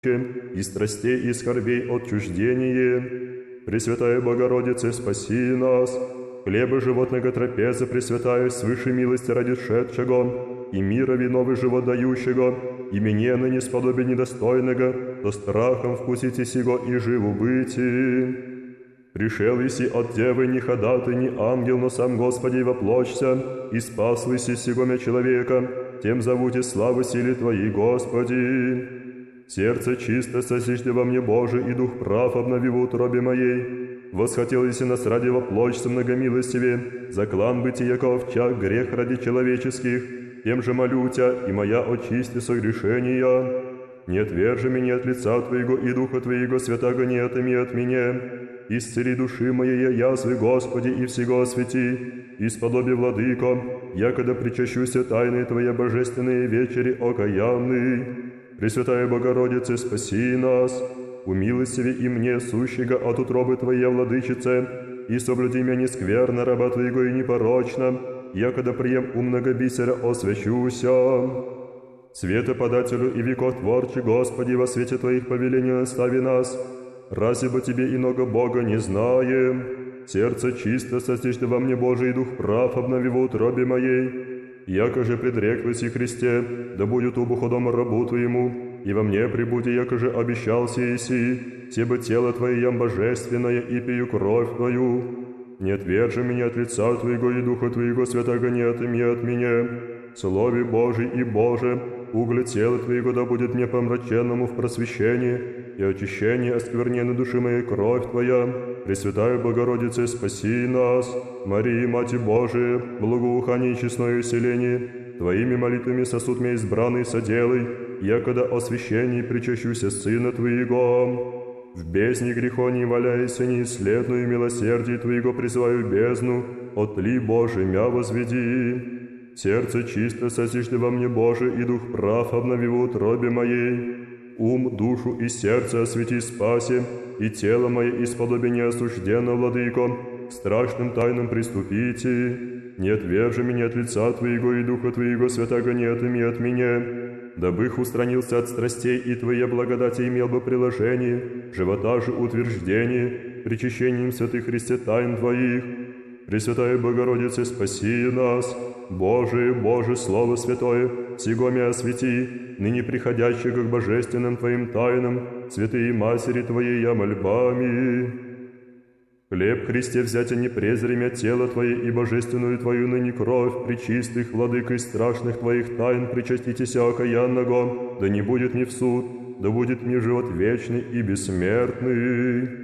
и страстей и скорбей отчуждение. Пресвятая Богородице, спаси нас. Хлеба животного трапеза, Пресвятая, свыше милости ради шедшего, и мира виновый живот дающего, и мне ныне сподобие недостойного, то страхом вкусите сего и живу быти. Пришел еси от Девы, ни ходатай, ни ангел, но сам Господи воплощся, и спас еси сего мя человека, тем зовуте славы силе Твоей, Господи. Сердце чисто сосижде во мне, Боже, и дух прав обнови в утробе моей. Восхотел еси нас ради воплощся многомилостиве, за клан бытия ковча, грех ради человеческих, тем же молю Тя, и моя очисти согрешения. Не отвержи меня от лица Твоего, и Духа Твоего святаго не отыми от меня. Исцели души моей язвы, Господи, и всего освети, и сподоби, Владыко, якогда причащуся тайны Твоя божественные вечери окаянный. Пресвятая Богородице, спаси нас. Умилостиви и мне, сущего от утробы Твоей, Владычице, и соблюди меня нескверно, раба Твоего, и непорочно, якогда прием умного бисера освящуся. Светоподателю и векотворче, Господи, во свете Твоих повелений настави нас, разве бы Тебе иного Бога не знаем. Сердце чисто состижда во мне, Божий дух прав обнови в утробе моей. Яко же предреклась и Христе, да будет убоходом рабу Твоему, и во мне прибуди, яко же обещался еси, себо тело Твое ям божественное, и пью кровь Твою. Не отвержи меня от лица Твоего, и Духа Твоего святаго не отыми от меня. Слове Божий и Боже, угле тела Твоего да будет мне помраченному в просвещении и очищении оскверненной души моей кровь Твоя. Пресвятая Богородице, спаси нас. Марии, Мати Божия, благоухание и честное усиление, Твоими молитвами сосуд мне избранный соделай, якогда освящении причащуся Сына Твоего. В бездне грехо не валяйся, неисследную милосердие Твоего призываю бездну, отли, Боже, мя возведи. Сердце чисто сосижды во мне, Боже, и дух прав обнови в утробе моей. Ум, душу и сердце освети спаси, и тело мое исподоби неосужденно, Владыко, к страшным тайнам приступите. Не отвержи меня от лица Твоего, и Духа Твоего святаго не отыми от меня, дабы их устранился от страстей, и Твоя благодать имел бы приложение, живота же утверждение, причащением святых Христе тайн Твоих. Пресвятая Богородице, спаси нас. Боже, Боже, Слово Святое, сего мя освети, ныне приходящего к божественным Твоим тайнам, святые Матери Твоей я мольбами. Хлеб, Христе, взятя не презри мя тело Твое и божественную Твою ныне кровь, пречистых, владык и страшных Твоих тайн, причаститеся окаянного, да не будет мне в суд, да будет мне живот вечный и бессмертный.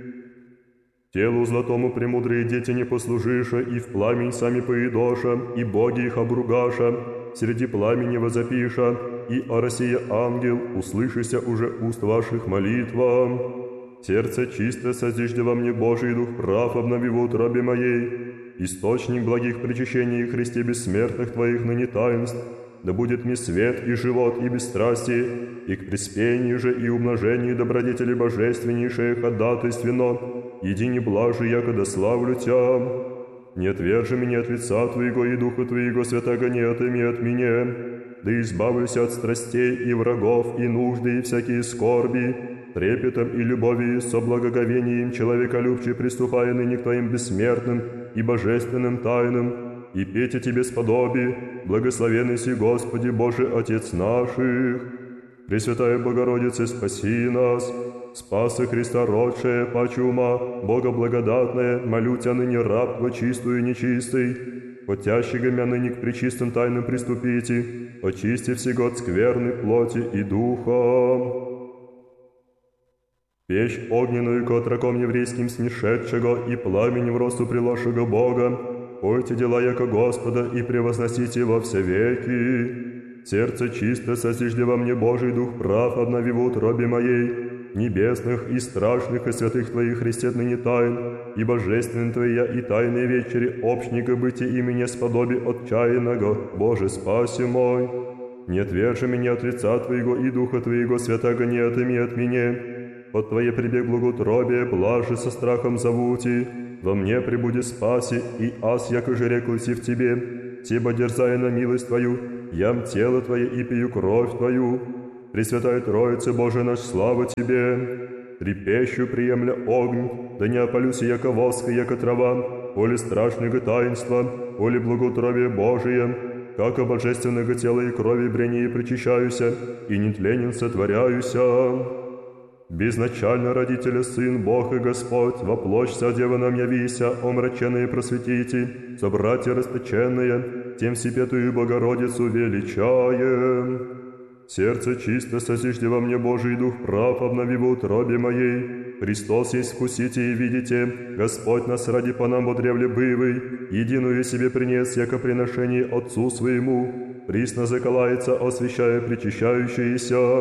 Телу златому премудрые дети не послужиша, и в пламень сами поедоша, и боги их обругаша, среди пламени возопиша, и о России ангел, услышися уже уст ваших молитва. Сердце чисто созижде во мне, Божий дух прав обнови в утробе моей, источник благих причащений Христе бессмертных Твоих ныне таинств, да будет мне свет и живот и бесстрастие, и к приспению же и умножению добродетели божественнейшее ходатайственно, едине блажи, якогда славлю Тя. Не отвержи меня от лица Твоего, и Духа Твоего святаго не отыми от меня, да избавлюся от страстей и врагов, и нужды, и всякие скорби, трепетом и любовью, со благоговением человеколюбче приступая ныне к Твоим бессмертным и божественным тайнам, и петь о Тебе сподоби, благословенный си Господи Боже Отец наших. Пресвятая Богородице, спаси нас. Спаса Христа родшая, паче ума, Бога благодатная, молю Тя ныне раб Твой чистую и нечистый, хотящего мя ныне к пречистым тайнам приступите, очисти всего от скверны плоти и духа. Печь огненную к отроком еврейским снишедшего и пламень в росту приложшего Бога, пойте дела яко Господа и превозносите во все веки. Сердце чисто сосижде во мне, Божий дух прав обнови в утробе моей, небесных и страшных и святых Твоих Христе ныне тайн, и божественны Твоя и тайные вечери общника бытия имени сподоби отчаянного, Боже, спаси мой. Не отвержи меня от лица Твоего и Духа Твоего святаго не отыми от меня, под Твое прибег благоутробие, блаже со страхом зовути, во мне прибуди спаси, и аз, яко же реклась и в Тебе, себо дерзая на милость Твою, ям тело Твое и пью кровь Твою. Пресвятая Троице, Боже наш, слава Тебе! Трепещу, приемля огонь, да не опалюся, яко воск, яко трава, оли страшного таинства, оли благоутробие Божие, как о божественного тела и крови брении причащаюся, и нетленен сотворяюся. Безначально родителя Сын, Бог и Господь, во плоть дева нам явися, омраченные просветите, собратья расточенные, тем Всепетую Богородицу величаем. Сердце чисто созижде во мне Божий Дух прав, обнови в утробе моей. Христос есть, вкусите и видите, Господь нас ради по нам бодревле бывый, единую себе принес, яко приношение Отцу Своему, присно заколается, освящая причащающиеся.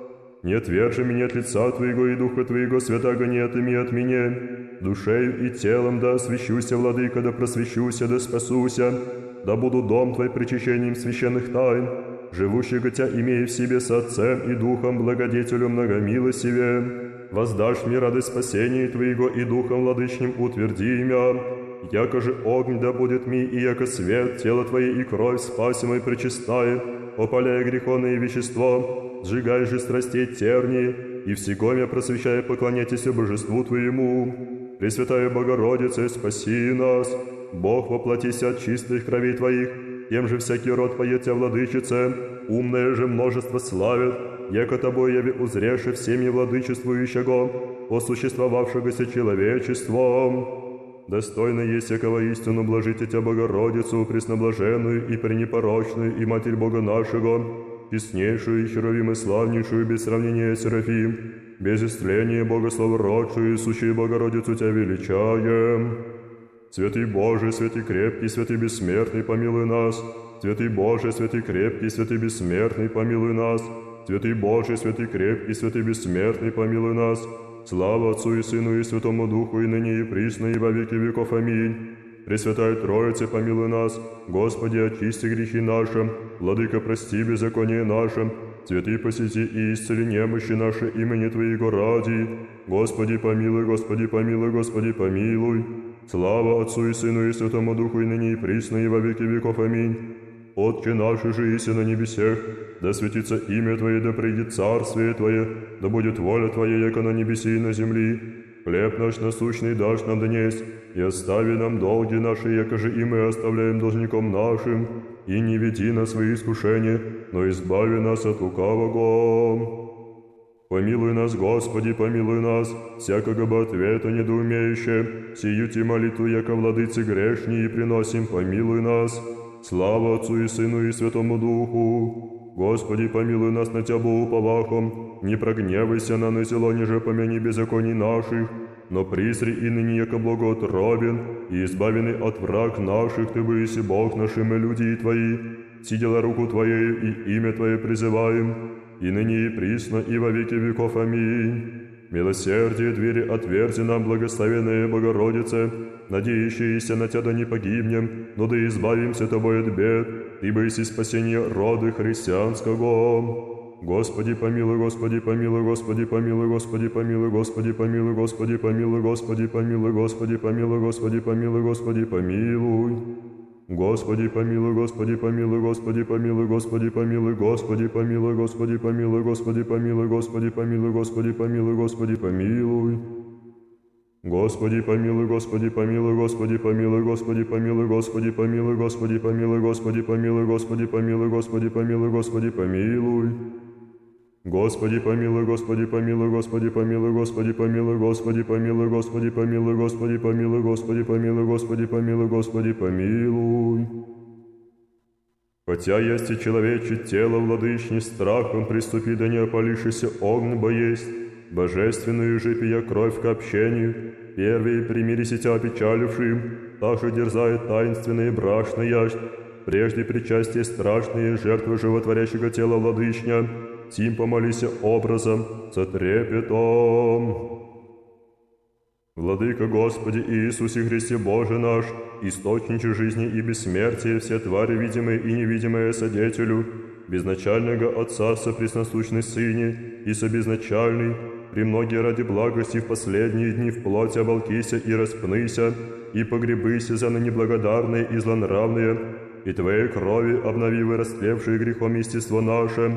Не отвержи меня от лица Твоего и Духа Твоего, святаго не отыми от меня. Душею и телом да освящуся, Владыка, да просвещуся, да спасуся, да буду дом Твой причащением священных тайн, живущего Тя имея в себе с Отцем и Духом Благодетелю многомилостиве. Воздашь мне радость спасения Твоего и Духом Владычным утверди мя. Яко же огонь да будет ми, и яко свет, тело Твое и кровь спасимой пречистая, опаляя греховное вещество, сжигай же страстей тернии, и всего мя просвещая поклоняйтесь Божеству Твоему. Пресвятая Богородице, спаси нас, Бог воплотися от чистых кровей Твоих, тем же всякий род поет Тя, Владычице, умное же множество славит, яко Тобой яви узреши всеми владычествующего, осуществовавшегося человечеством. Достойно есть якого истину блажите Тя, Богородицу, пресноблаженную и пренепорочную, и Матерь Бога нашего, честнейшую и херовим и славнейшую, без сравнения Серафим, без истления Богословородшую, сущую Богородицу Тя величаем. Святый Боже, святый крепкий, святый бессмертный, помилуй нас. Святый Боже, святый крепкий, святый бессмертный, помилуй нас. Святый Боже, святый крепкий, святый бессмертный, помилуй нас. Слава Отцу и Сыну и Святому Духу, и ныне и присно, и во веки веков. Аминь. Пресвятая Троице, помилуй нас. Господи, очисти грехи наши. Владыка, прости беззаконие нашим. Святый, посети и исцели немощи наши имени Твоего ради. Господи, помилуй, Господи, помилуй, Господи, помилуй. Слава Отцу и Сыну и Святому Духу, и ныне и присно, и во веки веков. Аминь. Отче наш, же иси на небесех, да светится имя Твое, да придет царствие Твое, да будет воля Твоя, яко на небеси и на земли. Хлеб наш насущный дашь нам днесь, и остави нам долги наши, яко же и мы оставляем должником нашим, и не веди нас в свои искушения, но избави нас от лукавого. Помилуй нас, Господи, помилуй нас, всякого бы ответа недоумеюще, сию Ти молитву, яко владыцы грешни, и приносим, помилуй нас. Слава Отцу и Сыну и Святому Духу. Господи, помилуй нас на Тя уповахом, не прогневайся на нас, ниже помяни беззаконий наших, но призри и ныне яко благоутробен, и избавенный от враг наших Ты выси, Бог нашим и люди Твои, сидела руку Твоею и имя Твое призываем, и ныне и присно, и во веки веков. Аминь. Милосердие двери отверзи нам, благословенная Богородице, надеющиеся на Тя да не погибнем, но да избавимся Тобой от бед, ибо есть спасение рода христианского. Господи, помилуй, Господи, помилуй, Господи, помилуй, Господи, помилуй, Господи, помилуй, Господи, помилуй, Господи, помилуй, Господи, помилуй, Господи, помилуй, Господи, помилуй. Господи, помилуй, Господи, помилуй, Господи, помилуй, Господи, помилуй, Господи, помилуй, Господи, помилуй, Господи, помилуй, Господи, помилуй, Господи, помилуй, Господи, помилуй. Господи, помилуй, Господи, помилуй, Господи, помилуй, Господи, помилуй, Господи, помилуй, Господи, помилуй, Господи, помилуй, Господи, помилуй, Господи, помилуй, Господи, помилуй. Господи, помилуй, Господи, помилуй, Господи, помилуй, Господи, помилуй, Господи, помилуй, Господи, помилуй, Господи, помилуй, Господи, помилуй, Господи, помилуй, Господи, помилуй. Хотя есть и человече тело владычни, страхом приступи, да не опалишься огонь боесть, божественную же пия кровь к общению, первые примирися Тя опечалившим, также дерзает таинственные брашные ящ, прежде причастие страшные жертвы животворящего тела владычня, сим помолися образом, со трепетом. Владыка Господи Иисусе Христе Боже наш, источниче жизни и бессмертия, все твари видимые и невидимые содетелю, безначального Отца сопресносущный Сыне и собезначальный, премногие ради благости в последние дни вплоть оболкися и распнися, и погребыся за неблагодарные и злонравные, и Твоей крови обнови растлевшие грехом естество наше,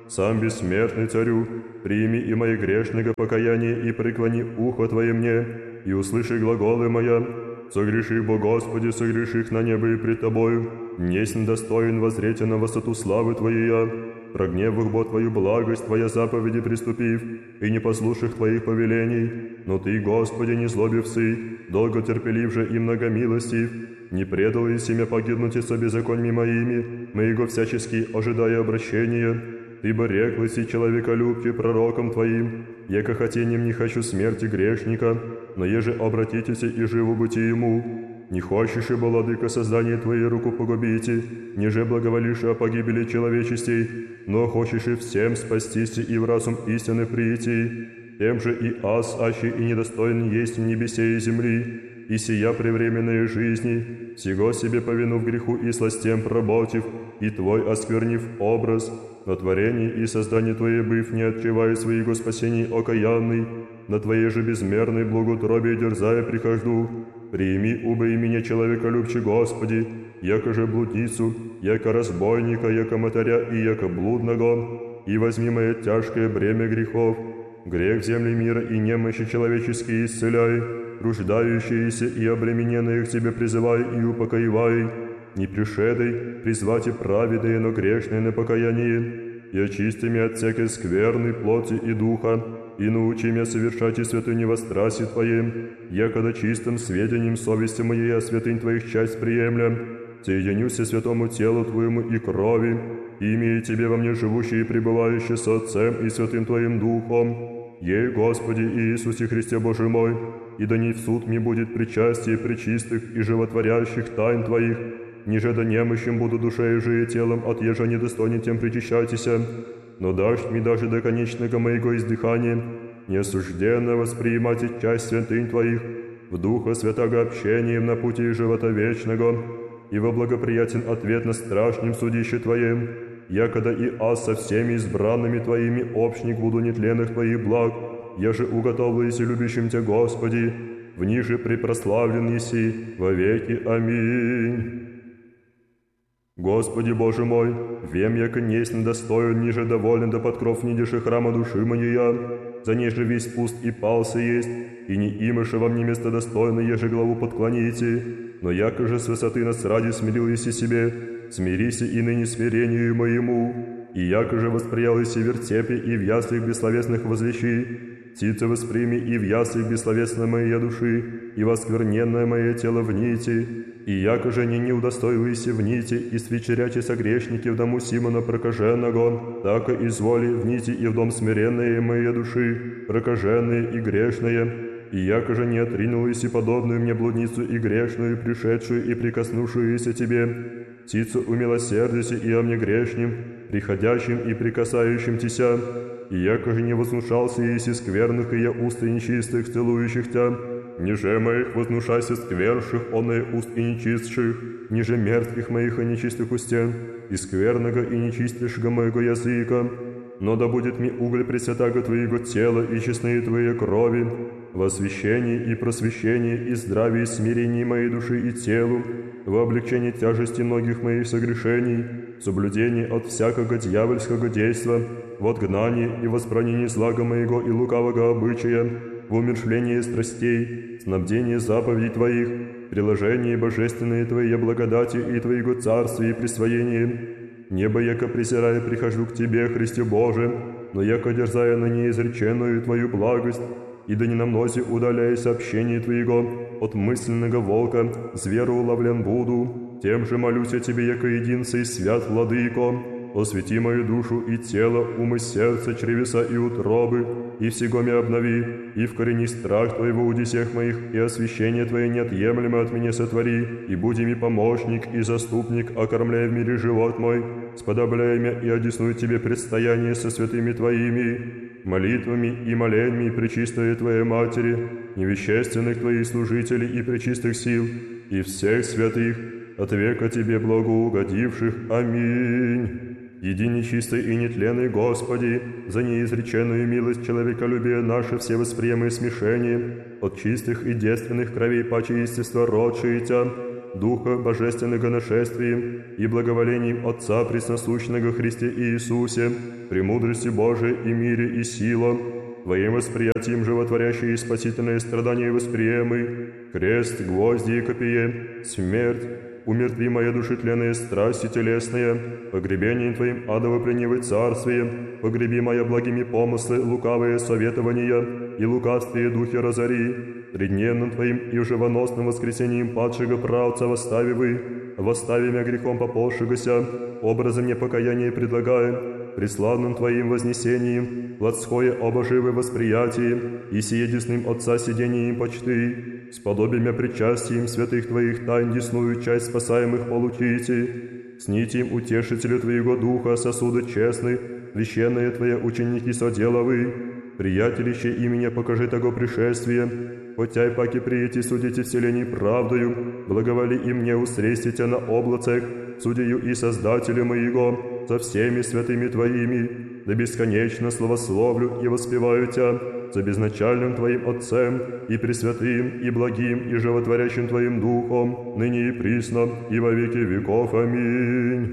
сам бессмертный Царю, прими и мои грешного покаяния и преклони ухо Твое мне, и услыши глаголы моя. Согреши, Бо Господи, согреших на небо и пред Тобою, несмь достоин воззреть на высоту славы Твоей я, прогневах Бо Твою благость, Твоя заповеди приступив, и не послушах Твоих повелений, но Ты, Господи, не злобивцы, долго терпелив же и многомилостив, не предал и семя погибнуть со беззаконьми моими, моего всячески ожидая обращения. Ты бы реклась и человеколюбче пророком Твоим, яко хотением не хочу смерти грешника, но еже обратитесь и живу быти ему. Не хочешь и, владыка, создание Твоей руку погубите, неже благоволишь о погибели человечестей, но хочешь и всем спастись и в разум истины прийти. Тем же и аз, аще и недостоин есть в небесе и земли, и сия превременной жизни, сего себе повину в греху и сластем проботив, и Твой осквернив образ, на творении и создании Твоей быв, не отчевая своего спасений окаянный, на Твоей же безмерной благоутробе дерзая прихожду. Прими, убей меня, человеколюбче Господи, яко же блудницу, яко разбойника, яко мотаря и яко блудного, и возьми мое тяжкое бремя грехов, грех земли мира и немощи человеческие исцеляй, руждающиеся и обремененные к Тебе призывай и упокоивай, не пришедой призвати праведные, но грешные на покаяние, и очисти меня от всякой скверной плоти и духа, и научи меня совершать и святыню во страсти Твоем, якогда чистым сведением совести моей о святынь Твоих часть приемля, соединюся святому телу Твоему и крови, и имея Тебе во мне живущее и пребывающее со Отцем и Святым Твоим Духом. Ей, Господи Иисусе Христе Боже мой, и да не в суд мне будет причастие пречистых и животворящих тайн Твоих, ниже да немощим буду душею же и телом, от ежа недостойный тем причащайтеся, но дашь мне даже до конечного моего издыхания, неосужденно восприимать и часть святынь Твоих, в Духа Святого общением на пути живота вечного, и во благоприятен ответ на страшном судище Твоем, якогда и аз со всеми избранными Твоими общник буду нетленных Твоих благ, я же уготовлюсь и любящим Тебя, Господи, в ниже препрославлен еси во веки. Аминь. Господи Боже мой, вем, яко несть достоин, ниже доволен да подкров недеши храма души моей, за неже весь пуст и пался есть, и не имыше вам не место достойно, еже главу подклоните, но яко же с высоты нас ради смирил еси себе, смирися и ныне смирению моему, и яко же восприял еси вертепе и в яслях бессловесных возвещи, птица восприми и в яслях бессловесной моей души, и воскверненное мое тело в нити, и яко же не удостоивайся в нити, и свечерячи согрешники в дому Симона прокаженного, так и изволи в нити и в дом смиренные моей души, прокаженные и грешные, и яко же не отринулась и подобную мне блудницу и грешную, пришедшую и прикоснувшуюся Тебе, птицу умилосердися и о мне грешним, приходящим и прикасающим Тися, и яко же не вознушался еси скверных и я уст и нечистых, целующих Тя, ниже моих вознушайся скверших, оные уст и нечистших, ниже мертвых моих и нечистых устен, и скверного и нечистейшего моего языка, но да будет мне уголь пресвятаго Твоего тела и честные Твоей крови, в освящении и просвещении и здравии и смирении моей души и телу, в облегчении тяжести многих моих согрешений, в соблюдении от всякого дьявольского действа, в отгнании и воспранении злага моего и лукавого обычая, в умершлении страстей, снабдении заповедей Твоих, приложении божественной Твоей благодати и Твоего царствия и присвоении. Небо, яко презирая, прихожу к Тебе, Христе Боже, но яко дерзая на неизреченную Твою благость, и да не на мнозе удаляясь общение Твоего, от мысленного волка, зверу уловлен буду, тем же молюсь о Тебе, яко единца и свят Владыко, освети мою душу и тело, ум и сердце, чревеса и утробы, и всего меня обнови, и вкорени страх Твоего у десях моих, и освящение Твое неотъемлемо от меня сотвори, и буди ми помощник и заступник, окормляя в мире живот мой, сподобляя меня и одесную Тебе предстояние со святыми Твоими, молитвами и молениями пречистой Твоей Матери, невещественных Твоих служителей и пречистых сил, и всех святых, от века Тебе благоугодивших. Аминь. Иди нечистый и нетленный, Господи, за неизреченную милость человеколюбия наше все восприемые смешения, от чистых и девственных кровей паче естества родшие Тя, Духа Божественного нашествием и благоволением Отца Пресносущного Христе Иисусе, премудрости Божией и мире и сила, Твоим восприятием животворящие и спасительные страдания восприемы, крест, гвозди и копье, смерть, умертви моя душетленные страсти телесные, погребением Твоим адово пленивый царствие, погреби моя благими помыслы, лукавые советования и лукавствие духи разори, преддневным Твоим и живоносным воскресением падшего правца восстави мя грехом поползшегося, образом мне покаяния предлагая, преславным Твоим вознесением, плотское обоживое восприятие и сиедесным Отца сидением почты, сподобимя причастием святых Твоих тайн десную часть спасаемых получите, с нитием утешителю Твоего Духа сосуды честны, священные Твои ученики соделовы, приятелище имени покажи того пришествия, хотя и паки приети судите вселенной правдою, благоволи и мне усрестите на облацах, судею и Создателю моего, со всеми святыми Твоими, да бесконечно славословлю и воспеваю Тя, за безначальным Твоим Отцем, и пресвятым, и благим, и животворящим Твоим Духом, ныне и присно, и во веки веков. Аминь.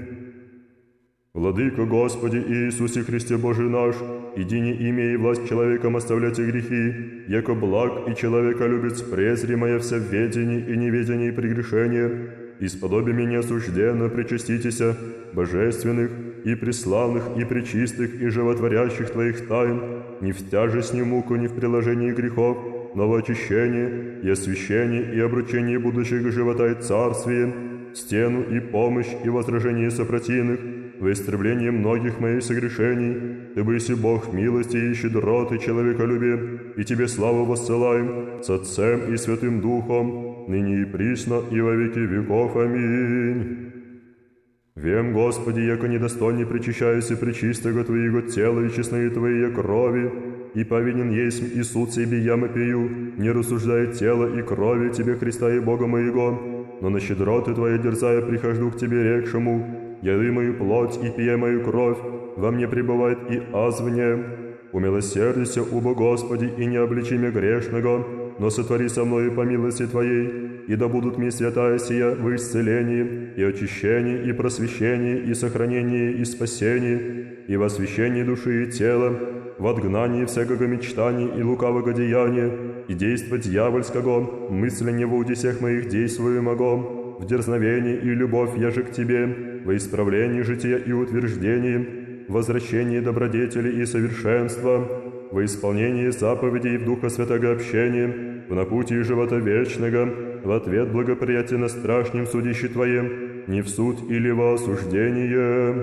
Владыка Господи Иисусе Христе Божий наш, иди не имей власть человеком оставлять и грехи, яко благ и человека любит презримое вся в ведении и неведении прегрешения, и сподоби меня осужденно причаститеся божественных и преславных и пречистых и животворящих Твоих тайн, не в тяжесть, ни в муку, ни в приложении грехов, но в очищении и освящении и обручении будущего живота и царствия, стену и помощь и возражение сопротивных, во истребление многих моих согрешений, Ты быси Бог милости и щедроты человеколюбия, и Тебе славу воссылаем с Отцем и Святым Духом, ныне и присно, и во веки веков. Аминь. Вем, Господи, яко недостойный причащаюся пречистого Твоего тела и честные Твоей крови, и повинен есть и суд себе ямо пию, не рассуждая тела и крови Тебе, Христа и Бога моего, но на щедроты Твои дерзая прихожу к Тебе рекшему, яви мою плоть и пие мою кровь, во мне пребывает и аз в нем. Умилосердися, убо Господи, и не обличи меня грешного, но сотвори со мною по милости Твоей, и да будут мне святая сия в исцелении, и очищении, и просвещении, и сохранении, и спасении, и в освящении души и тела, в отгнании всякого мечтания и лукавого деяния, и действа дьявольского, мысленно в удесях моих действуемого, в дерзновении и любовь я же к Тебе, во исправлении жития и утверждении, в возвращении добродетели и совершенства, во исполнении заповедей в Духа Святого общения, в напутии живота вечного, в ответ благоприятия страшнем судище Твоем, не в суд или во осуждение.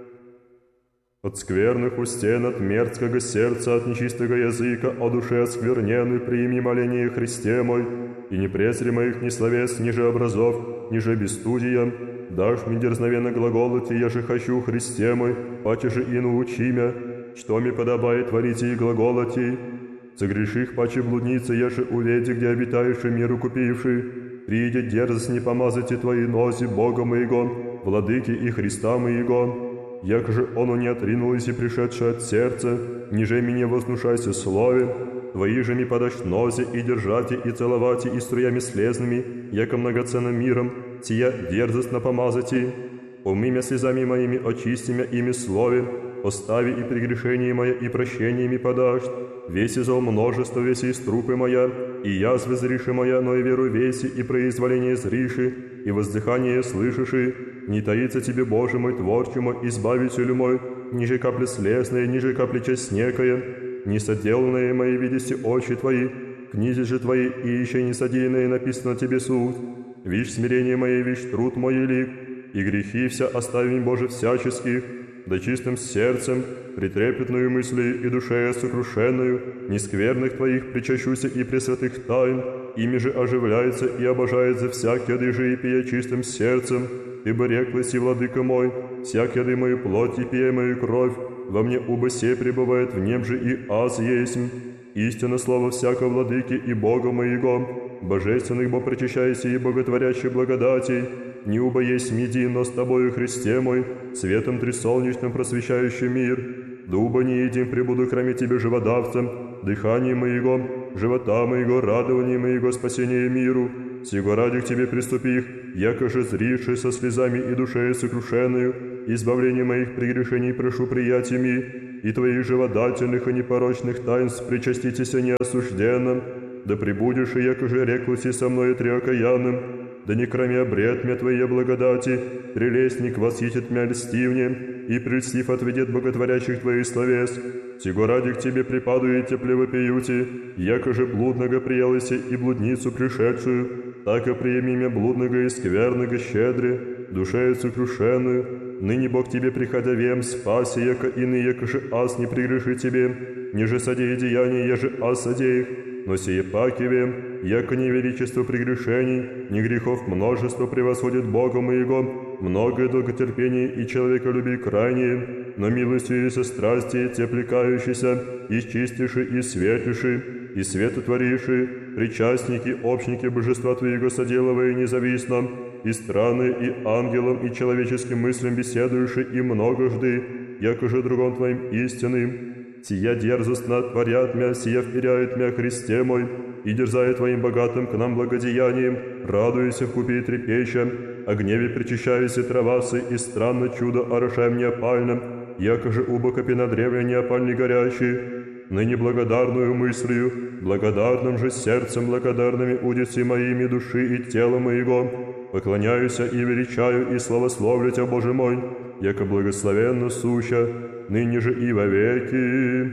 От скверных устен, от мерзкого сердца, от нечистого языка, о душе оскверненной, прими моление Христе мой, и не презри моих ни словес, ниже образов, ниже бесстудия, дашь мне дерзновенно глаголоти, я же хочу, Христе мой, паче же и научи мя, что мне подобает творите и глаголоти. Согреших паче блудницы, я же уведи, где обитаешь и миру купивший, прииде дерзость не помазайте Твои нози, Бога моего, владыки и Христа моего. Як же оно не отринулось и пришедшее от сердца, ниже меня вознушайся слове, Твои же ми подашь нозе и держати, и целовати, и струями слезными, яко многоценным миром, сия дерзостно помазати. Умымя слезами моими очистимя ими слове, остави и прегрешение мое, и прощениями подашь. Веси зол множество, веси из трупы моя, и язвы зриши моя, но и веру веси, и произволение зриши, и воздыхание слышиши. Не таится Тебе, Боже мой, Творче мой, Избавителю мой, ниже капли слезные, ниже капли честнекая, не соделанные мои видящие очи Твои, книзи же Твои, и еще не содеянные написано Тебе суд. Вишь смирение мое, вишь труд мой лик, и грехи вся оставим, Боже, всяческих, да чистым сердцем, притрепетную мыслью и душею сокрушенную, нескверных Твоих причащуся и пресвятых тайн, ими же оживляется и обожается всяк яды и пия чистым сердцем, Ибо реклась и владыка мой, всяк яды мою плоть и пия мою кровь, во мне убо сей пребывает в нем же и аз есмь. Истинно слово всякого владыки и Бога моего, божественных бо причащайся и боготворящих благодатей, не убо есть един, но с Тобою, Христе мой, светом трисолнечным просвещающий мир, да убо не един пребуду храме Тебе живодавцем, дыхание моего, живота моего, радование моего, спасение миру, сего ради к Тебе приступих, яко же зривши со слезами и душею сокрушенную, избавление моих прегрешений прошу приятиями, и Твоих живодательных и непорочных таинств причаститеся неосужденным, да пребудешь, и яко же реклоси со мною треокаянным, да не кроме обред мя Твоей благодати, прелестник восхитит мя льстивне, и прельстив отведет боготворящих Твоих словес. Сего ради к Тебе припаду и тепле вопиюти, яко же блудного приялися и блудницу пришедшую, так и приеми мя блудного и скверного щедре, душею сокрушенную, ныне Бог Тебе приходя вем, спаси, яко иные, яко же аз не прегреши Тебе, ниже содея деяния, еже аз содеях, но сие паки вем, яко не величество прегрешений, ни грехов множество превосходит Бога моего, многое долготерпение и человеколюбие крайнее, но милостью и сострастие те плекающиеся, исчистиши и светлиши, и светотвориши, причастники, общники божества Твоего соделывая независно, и страны, и ангелам, и человеческим мыслям беседующи, и многожды, яко же другом Твоим истинным. Сия дерзостно творят мя, сия вперяют мя Христе мой, и дерзая Твоим богатым к нам благодеянием, радуйся вкупе и трепеща, о гневе причащаюся травасы, и странно чудо орошаем неопальным, яко же убокопи на древле неопальный горящий, ныне благодарную мыслью, благодарным же сердцем, благодарными удиси моими души и тела моего, поклоняюся и величаю и славословлю Тебя, Боже мой, яко благословенно суща, ныне же и вовеки.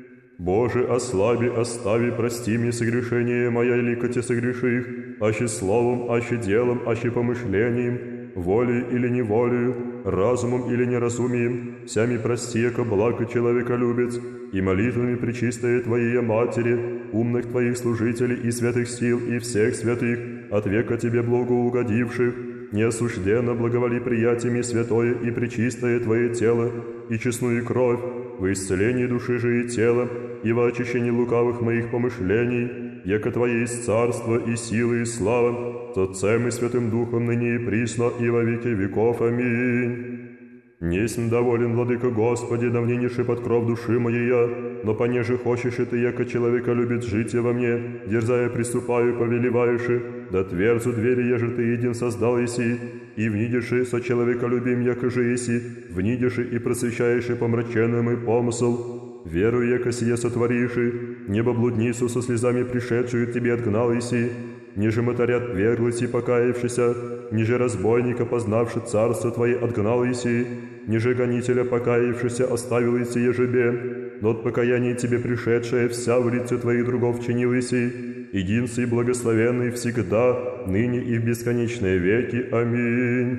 Боже, ослаби, остави, прости мне согрешение моя, лико Те согреших, аще словом, аще делом, аще помышлением, волей или неволею, разумом или неразумием, всями прости, яко благо человеколюбец, и молитвами пречистая Твоей Матери, умных Твоих служителей и святых сил, и всех святых, от века Тебе благоугодивших, неосужденно благоволи приятиями святое и пречистое Твое тело и честную кровь, во исцелении души же и тела, и во очищении лукавых моих помышлений, яко Твое есть царство и сила и слава, с Отцем и Святым Духом ныне и присно и во веки веков. Аминь. Несмь доволен, Владыка Господи, давненейший под кров души моей я, но понеже хочешь и Ты, яко человека любит жить во мне, дерзая приступаю, повелеваеши, да тверзу двери, еже Ты един создал еси, и внидиши со человеколюбием, яко же еси, внидиши и просвещаешь помраченный мой помысл, верую, яко сие сотвориши, небо блудницу со слезами пришедшую Тебе отгнал еси, ниже мотаря отверглась и покаявшися, ниже разбойника, познавши царство Твое, отгнал еси, ниже гонителя, покаявшися, оставил еси ежебе, но от покаяния Тебе пришедшая вся в лице Твоих другов чинил еси, единственный и благословенный всегда, ныне и в бесконечные веки. Аминь.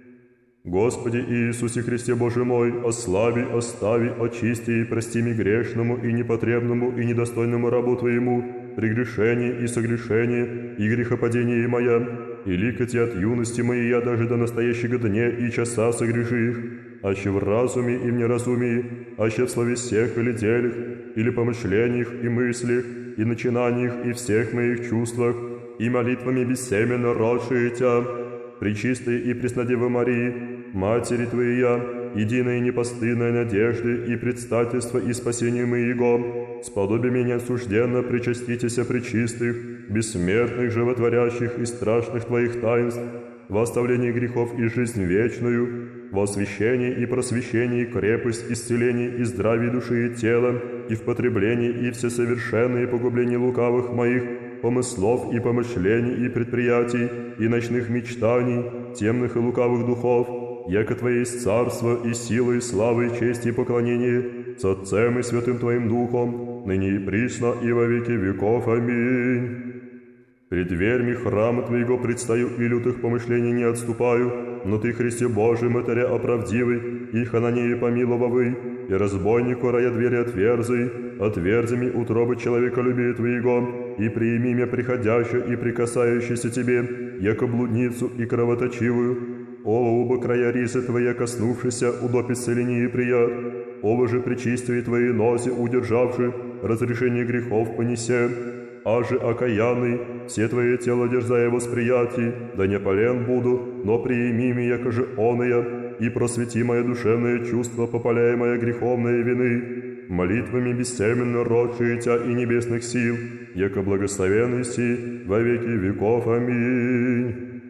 Господи Иисусе Христе Боже мой, ослаби, остави, очисти и прости ми грешному и непотребному и недостойному рабу Твоему, прегрешение и согрешение, и грехопадение моя, и ликоти от юности моей я даже до настоящего дня и часа согреших, аще в разуме и в неразумии, аще в слове всех или делях, или помышлениях и мыслях, и начинаниях, и всех моих чувствах, и молитвами бессеменно родшие Тя, Пречистой и Преснодевы Марии, Матери Твоя, единой и непостыдной надежды и предстательства и спасения моего, сподоби меня осужденно причаститеся пречистых, бессмертных, животворящих и страшных Твоих таинств, во оставлении грехов и жизнь вечную, во освящении и просвещении крепость, исцеление и здравие души и тела, и в потреблении и всесовершенное погубление лукавых моих помыслов и помышлений и предприятий, и ночных мечтаний, темных и лукавых духов, яко Твое есть царство и сила и слава и честь и поклонение с Отцем и Святым Твоим Духом, ныне и присно и во веки веков. Аминь. Пред дверьми храма Твоего предстаю и лютых помышлений не отступаю, но Ты, Христе Божий, Матеря оправдивый, и Хананеи помиловавый, и разбойнику рая двери отверзими утробы человеколюбия Твоего, и приими меня приходящую и прикасающуюся Тебе, яко блудницу и кровоточивую. О, оба края рисы Твоя коснувшися, удоб исцеления и прият, оба же причистые Твои носи удержавши, разрешение грехов понесе, аже окаянный, все Твое тело дерзая восприятий, да не полен буду, но приими меня, яко же оная, и просвети мое душевное чувство, попаляя моя греховные вины, молитвами бессеменно родшие Тя и небесных сил, яко благословенный си во веки веков. Аминь.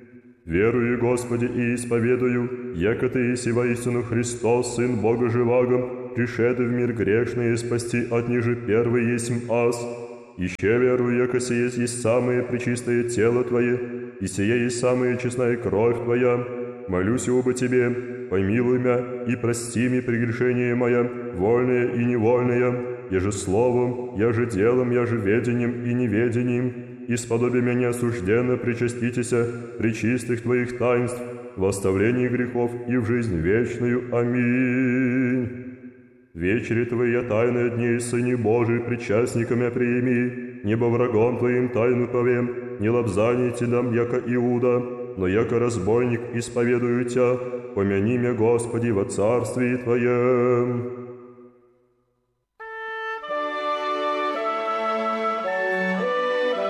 Верую, Господи, и исповедую, яко Ты иси воистину Христос, Сын Бога живаго, пришедший в мир грешный и спасти от ниже первый есмь аз. Еще верую, яко сие есть самое пречистое тело Твое, и сие есть самая честная кровь Твоя. Молюсь оба Тебе, помилуй мя и прости мне прегрешение мое, вольное и невольное, еже словом, еже делом, еже ведением и неведением, и сподоби меня осужденно причаститеся пречистых Твоих таинств, в оставлении грехов и в жизнь вечную. Аминь. Вечери Твои тайные дни, Сыне Божий, причастниками приими, небо врагом Твоим тайну повем, не лобзание Телям, яко Иуда, но яко разбойник исповедую Тя, помяни меня, Господи, во царстве Твоем.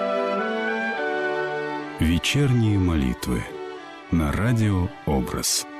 Вечерние молитвы на радио «Образ».